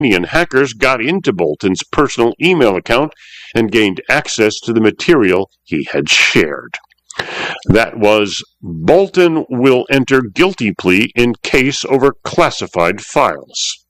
Iranian hackers got into Bolton's personal email account and gained access to the material he had shared. That was Bolton will enter guilty plea in case over classified files.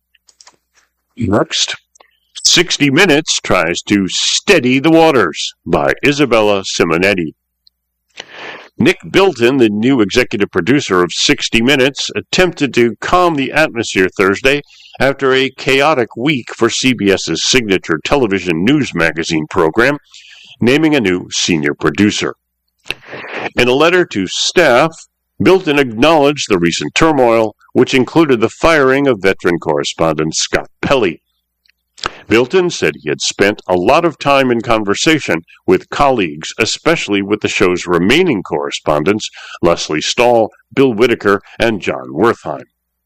Next, 60 Minutes tries to steady the waters by Isabella Simonetti. Nick Bilton, the new executive producer of 60 Minutes, attempted to calm the atmosphere Thursday after a chaotic week for CBS's signature television news magazine program, naming a new senior producer. In a letter to staff, Bilton acknowledged the recent turmoil, which included the firing of veteran correspondent Scott Pelley. Bilton said he had spent a lot of time in conversation with colleagues, especially with the show's remaining correspondents, Leslie Stahl, Bill Whitaker, and John Wertheim.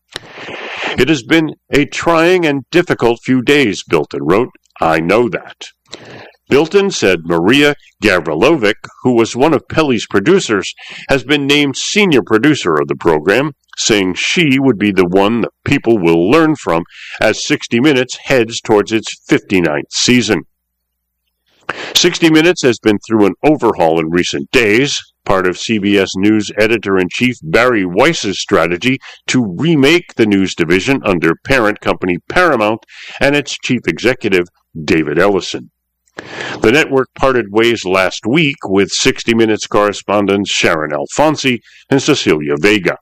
It has been a trying and difficult few days, Bilton wrote. I know that. Bilton said Maria Gavrilovic, who was one of Pelley's producers, has been named senior producer of the program, saying she would be the one that people will learn from as 60 Minutes heads towards its 59th season. 60 Minutes has been through an overhaul in recent days, part of CBS News editor-in-chief Barry Weiss's strategy to remake the news division under parent company Paramount and its chief executive, David Ellison. The network parted ways last week with 60 Minutes correspondents Sharon Alfonsi and Cecilia Vega.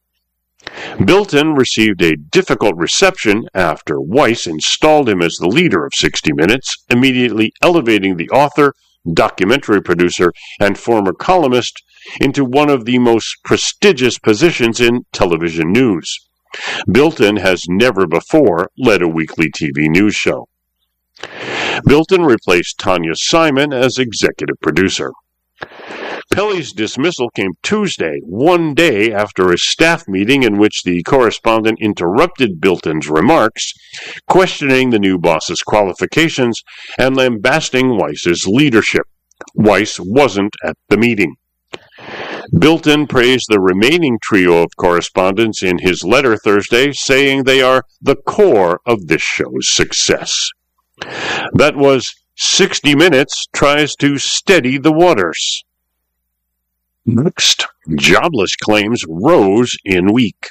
Bilton received a difficult reception after Weiss installed him as the leader of 60 Minutes, immediately elevating the author, documentary producer, and former columnist into one of the most prestigious positions in television news. Bilton has never before led a weekly TV news show. Bilton replaced Tanya Simon as executive producer. Pelley's dismissal came Tuesday, one day after a staff meeting in which the correspondent interrupted Bilton's remarks, questioning the new boss's qualifications and lambasting Weiss's leadership. Weiss wasn't at the meeting. Bilton praised the remaining trio of correspondents in his letter Thursday, saying they are the core of this show's success. That was 60 Minutes tries to steady the waters. Next, jobless claims rose in week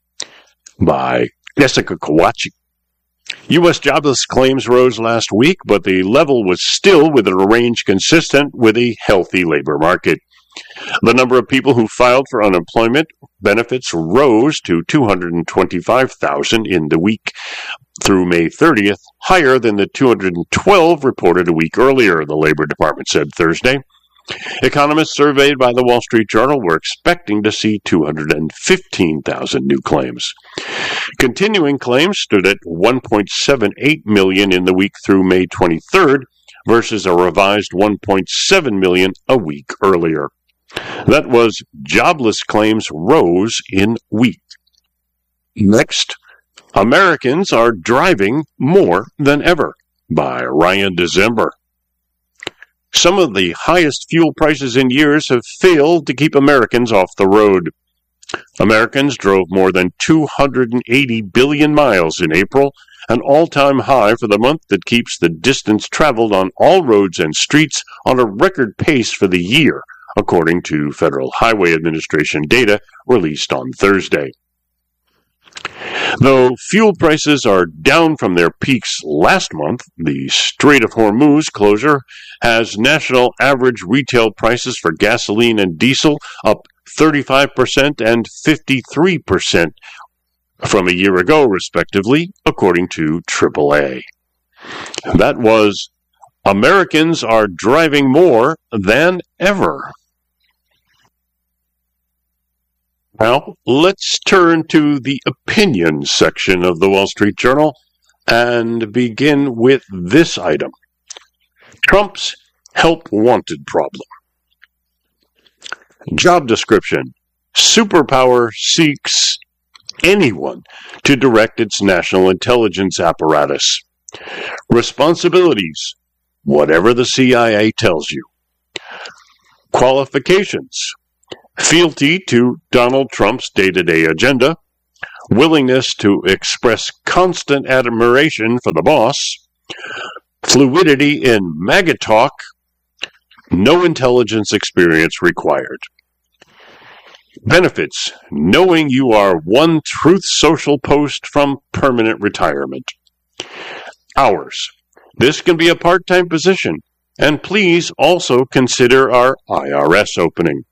by Jessica Kawachi. U.S. jobless claims rose last week, but the level was still within a range consistent with a healthy labor market. The number of people who filed for unemployment benefits rose to 225,000 in the week through May 30th, higher than the 212 reported a week earlier, the Labor Department said Thursday. Economists surveyed by the Wall Street Journal were expecting to see 215,000 new claims. Continuing claims stood at 1.78 million in the week through May 23rd versus a revised 1.7 million a week earlier. That was jobless claims rose in week. Next, Americans are driving more than ever by Ryan December. Some of the highest fuel prices in years have failed to keep Americans off the road. Americans drove more than 280 billion miles in April, an all-time high for the month that keeps the distance traveled on all roads and streets on a record pace for the year, according to Federal Highway Administration data released on Thursday. Though fuel prices are down from their peaks last month, the Strait of Hormuz closure has national average retail prices for gasoline and diesel up 35% and 53% from a year ago, respectively, according to AAA. That was Americans are driving more than ever. Now, let's turn to the opinion section of the Wall Street Journal and begin with this item. Trump's help wanted problem. Job description. Superpower seeks anyone to direct its national intelligence apparatus. Responsibilities. Whatever the CIA tells you. Qualifications. Fealty to Donald Trump's day-to-day agenda. willingness to express constant admiration for the boss, fluidity in MAGA talk, no intelligence experience required. Benefits: knowing you are one Truth Social post from permanent retirement. Hours: this can be a part-time position, and please also consider our IRS opening.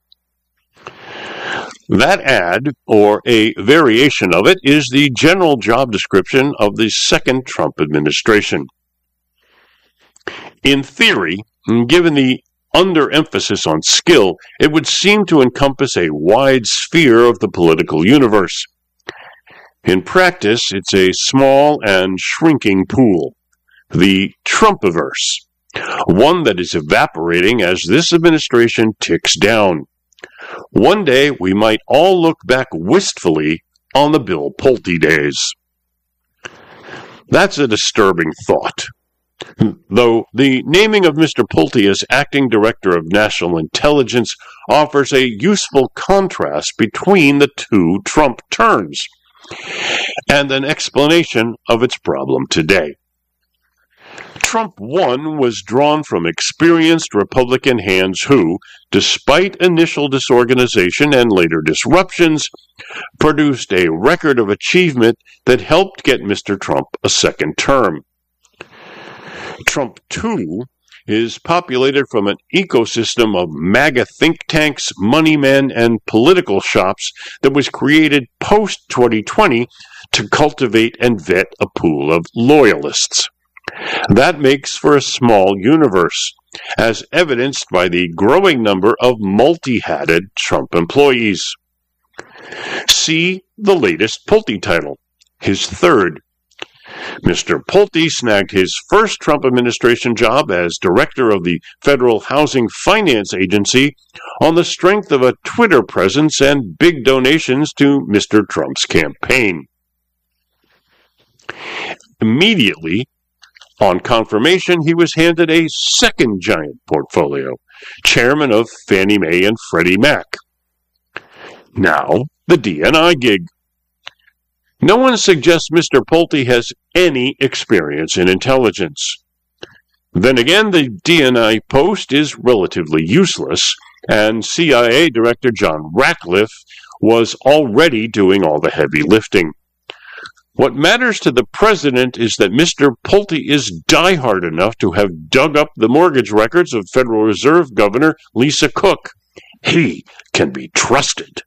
That ad, or a variation of it, is the general job description of the second Trump administration. In theory, given the underemphasis on skill, it would seem to encompass a wide sphere of the political universe. In practice, it's a small and shrinking pool, the Trumpiverse, one that is evaporating as this administration ticks down. One day, we might all look back wistfully on the Bill Pulte days. That's a disturbing thought. Though the naming of Mr. Pulte as Acting Director of National Intelligence offers a useful contrast between the two Trump terms and an explanation of its problem today. Trump 1 was drawn from experienced Republican hands who, despite initial disorganization and later disruptions, produced a record of achievement that helped get Mr. Trump a second term. Trump 2 is populated from an ecosystem of MAGA think tanks, money men, and political shops that was created post-2020 to cultivate and vet a pool of loyalists. That makes for a small universe, as evidenced by the growing number of multi-hatted Trump employees. See the latest Pulte title, his third. Mr. Pulte snagged his first Trump administration job as director of the Federal Housing Finance Agency on the strength of a Twitter presence and big donations to Mr. Trump's campaign. Immediately, on confirmation, he was handed a second giant portfolio, chairman of Fannie Mae and Freddie Mac. Now, the DNI gig. No one suggests Mr. Pulte has any experience in intelligence. Then again, the DNI post is relatively useless, and CIA Director John Ratcliffe was already doing all the heavy lifting. What matters to the president is that Mr. Pulte is diehard enough to have dug up the mortgage records of Federal Reserve Governor Lisa Cook. He can be trusted.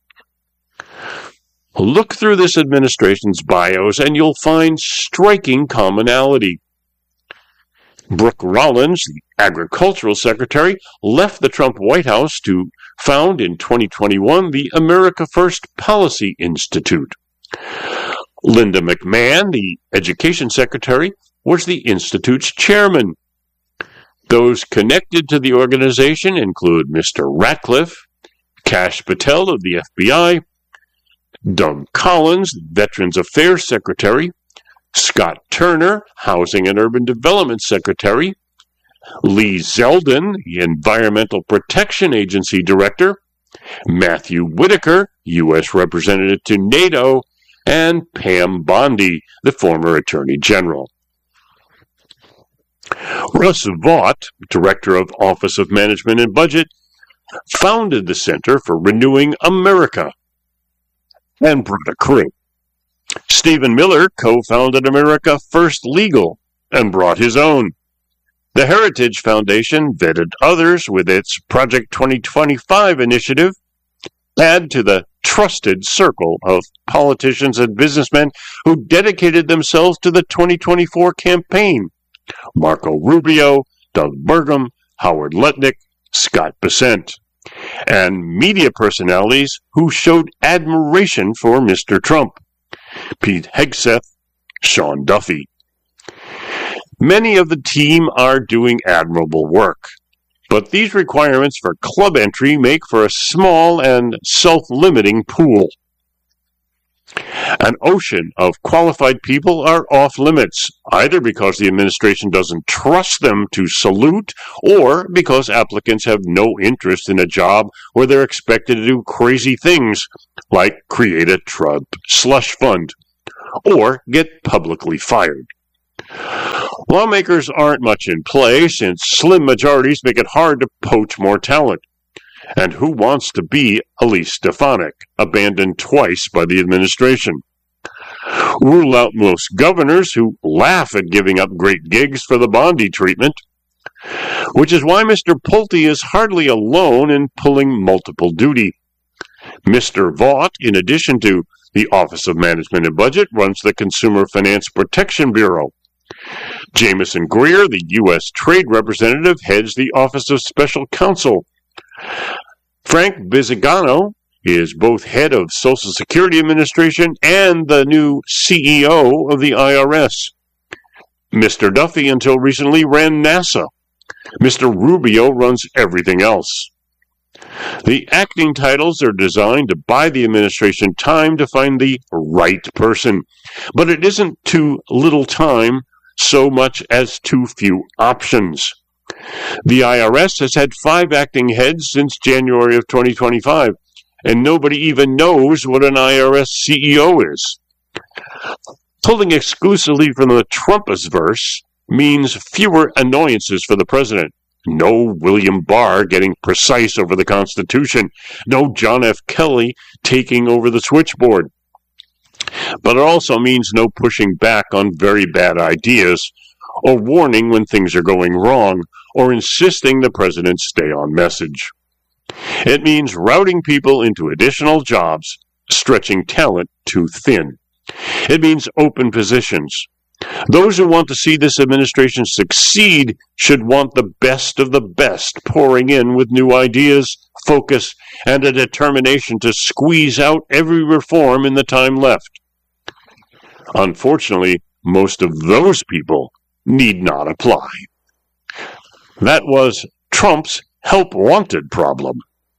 Look through this administration's bios and you'll find striking commonality. Brooke Rollins, the Agricultural Secretary, left the Trump White House to found in 2021 the America First Policy Institute. Linda McMahon, the Education Secretary, was the Institute's chairman. Those connected to the organization include Mr. Ratcliffe, Kash Patel of the FBI, Doug Collins, Veterans Affairs Secretary, Scott Turner, Housing and Urban Development Secretary, Lee Zeldin, the Environmental Protection Agency Director, Matthew Whitaker, U.S. Representative to NATO, and Pam Bondi, the former Attorney General. Russ Vought, Director of Office of Management and Budget, founded the Center for Renewing America and brought a crew. Stephen Miller co-founded America First Legal and brought his own. The Heritage Foundation vetted others with its Project 2025 initiative. Add to the trusted circle of politicians and businessmen who dedicated themselves to the 2024 campaign: Marco Rubio, Doug Burgum, Howard Lutnick, Scott Bessent, and media personalities who showed admiration for Mr. Trump: Pete Hegseth, Sean Duffy. Many of the team are doing admirable work, but these requirements for club entry make for a small and self-limiting pool. An ocean of qualified people are off limits, either because the administration doesn't trust them to salute or because applicants have no interest in a job where they're expected to do crazy things like create a Trump slush fund or get publicly fired. Lawmakers aren't much in play since slim majorities make it hard to poach more talent. And who wants to be Elise Stefanik, abandoned twice by the administration? Rule out most governors who laugh at giving up great gigs for the Bondi treatment, which is why Mr. Pulte is hardly alone in pulling multiple duty. Mr. Vaught, in addition to the Office of Management and Budget, runs the Consumer Finance Protection Bureau. Jameson Greer, the U.S. Trade Representative, heads the Office of Special Counsel. Frank Bisignano is both head of Social Security Administration and the new CEO of the IRS. Mr. Duffy, until recently, ran NASA. Mr. Rubio runs everything else. The acting titles are designed to buy the administration time to find the right person, but it isn't too little time so much as too few options. The IRS has had 5 acting heads since January of 2025, and nobody even knows what an IRS CEO is. Pulling exclusively from the Trumpist verse means fewer annoyances for the president. No William Barr getting precise over the Constitution. No John F. Kelly taking over the switchboard. But it also means no pushing back on very bad ideas, or warning when things are going wrong, or insisting the president stay on message. It means routing people into additional jobs, stretching talent too thin. It means open positions. Those who want to see this administration succeed should want the best of the best pouring in with new ideas, focus, and a determination to squeeze out every reform in the time left. Unfortunately, most of those people need not apply. That was Trump's help wanted problem.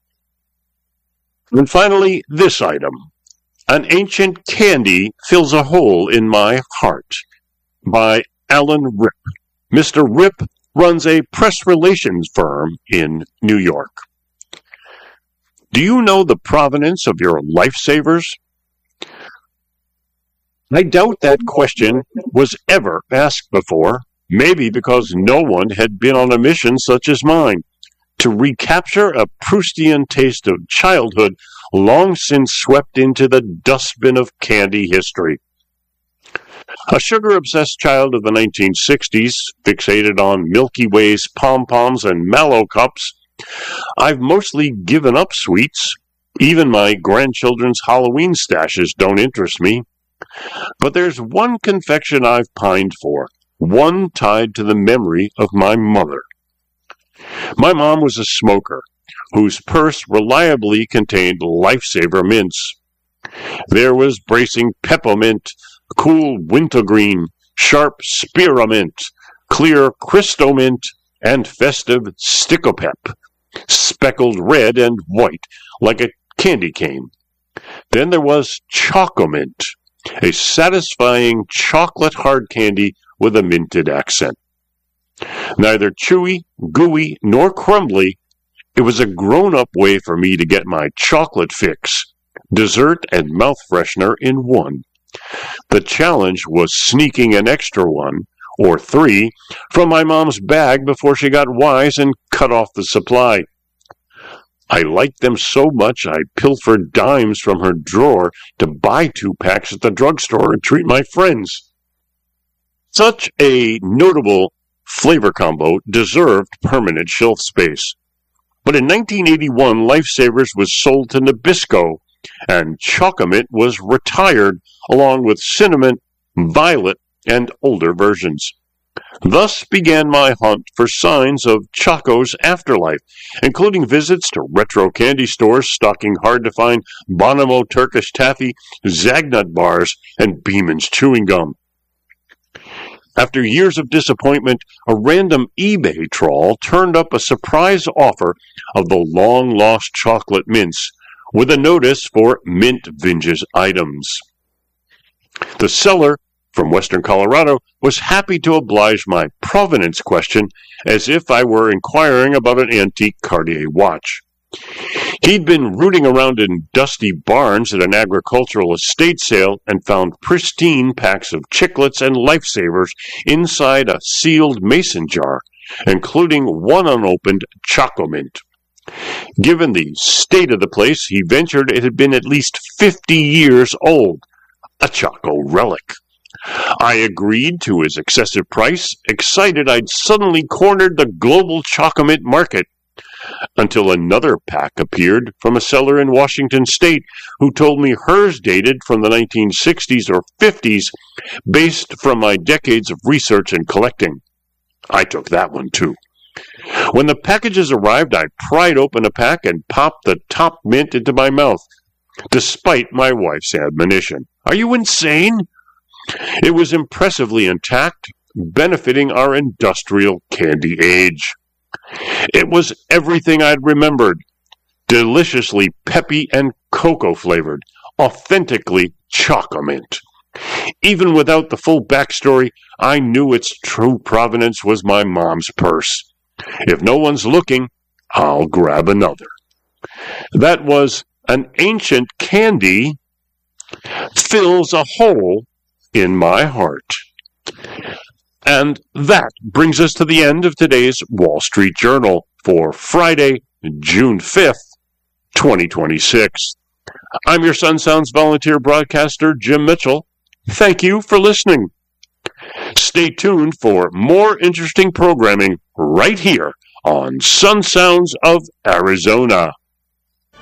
And finally, this item. An ancient candy fills a hole in my heart, by Alan Ripp. Mr. Ripp runs a press relations firm in New York. Do you know the provenance of your lifesavers? I doubt that question was ever asked before, maybe because no one had been on a mission such as mine, to recapture a Proustian taste of childhood long since swept into the dustbin of candy history. A sugar-obsessed child of the 1960s, fixated on Milky Way's pom-poms and mallow cups, I've mostly given up sweets. Even my grandchildren's Halloween stashes don't interest me. But there's one confection I've pined for, one tied to the memory of my mother. My mom was a smoker, whose purse reliably contained lifesaver mints. There was bracing peppermint, cool wintergreen, sharp spearmint, clear Christomint, and festive stickopep, speckled red and white like a candy cane. Then there was Chocomint, a satisfying chocolate hard candy with a minted accent. Neither chewy, gooey, nor crumbly, it was a grown-up way for me to get my chocolate fix, dessert and mouth freshener in one. The challenge was sneaking an extra one, or 3, from my mom's bag before she got wise and cut off the supply. I liked them so much I pilfered dimes from her drawer to buy 2 packs at the drugstore and treat my friends. Such a notable flavor combo deserved permanent shelf space. But in 1981, Lifesavers was sold to Nabisco, and Chocomint was retired, along with Cinnamon, Violet, and older versions. Thus began my hunt for signs of Choco's afterlife, including visits to retro candy stores stocking hard-to-find Bonamo Turkish Taffy, Zagnut bars, and Beeman's chewing gum. After years of disappointment, a random eBay trawl turned up a surprise offer of the long-lost chocolate mints, with a notice for Mint Vinges items. The seller, from western Colorado, was happy to oblige my provenance question as if I were inquiring about an antique Cartier watch. He'd been rooting around in dusty barns at an agricultural estate sale and found pristine packs of chiclets and lifesavers inside a sealed mason jar, including one unopened Chocomint. Given the state of the place, he ventured it had been at least 50 years old, a Choco relic. I agreed to his excessive price, excited I'd suddenly cornered the global Chocomint market, until another pack appeared from a seller in Washington state who told me hers dated from the 1960s or 50s, based from my decades of research and collecting. I took that one too. When the packages arrived, I pried open a pack and popped the top mint into my mouth, despite my wife's admonition. Are you insane? It was impressively intact, benefiting our industrial candy age. It was everything I'd remembered, deliciously peppy and cocoa-flavored, authentically Chocomint. Even without the full backstory, I knew its true provenance was my mom's purse. If no one's looking, I'll grab another. That was an ancient candy fills a hole in my heart. And that brings us to the end of today's Wall Street Journal for Friday, June 5th, 2026. I'm your Sun Sounds volunteer broadcaster, Jim Mitchell. Thank you for listening. Stay tuned for more interesting programming right here on Sun Sounds of Arizona.